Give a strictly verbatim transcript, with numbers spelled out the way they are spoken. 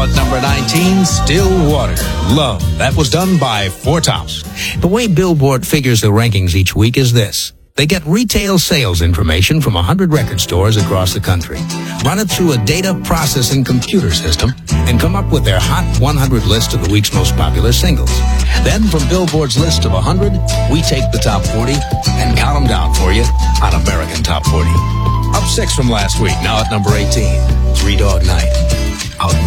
Now at number nineteen, Still Water, Love. That was done by Four Tops. The way Billboard figures the rankings each week is this. They get retail sales information from one hundred record stores across the country, run it through a data processing computer system, and come up with their Hot one hundred list of the week's most popular singles. Then from Billboard's list of one hundred, we take the top forty and count them down for you on American Top forty. Up six from last week, now at number eighteen, Three Dog Night.